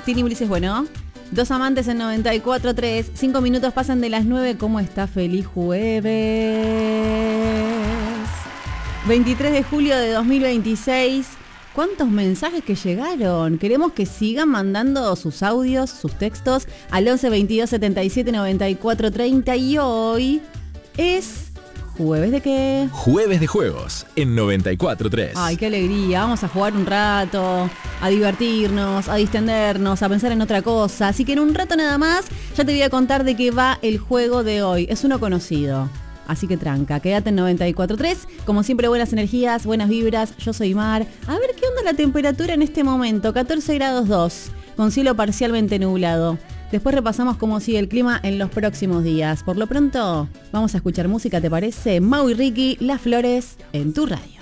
Tini Ulises, bueno. Dos amantes en 94.3. 5 minutos pasan de las 9. ¿Cómo está? Feliz jueves. 23 de julio de 2026. ¿Cuántos mensajes que llegaron? Queremos que sigan mandando sus audios, sus textos al 11 22 77 94 30. Y hoy es... ¿Jueves de qué? Jueves de juegos en 94.3. Ay, qué alegría. Vamos a jugar un rato, a divertirnos, a distendernos, a pensar en otra cosa. Así que en un rato nada más ya te voy a contar de qué va el juego de hoy. Es uno conocido. Así que tranca, quédate en 94.3. Como siempre, buenas energías, buenas vibras. Yo soy Mar. A ver qué onda la temperatura en este momento. 14 grados 2, con cielo parcialmente nublado. Después repasamos cómo sigue el clima en los próximos días. Por lo pronto, vamos a escuchar música, ¿te parece? Mau y Ricky, Las Flores, en tu radio.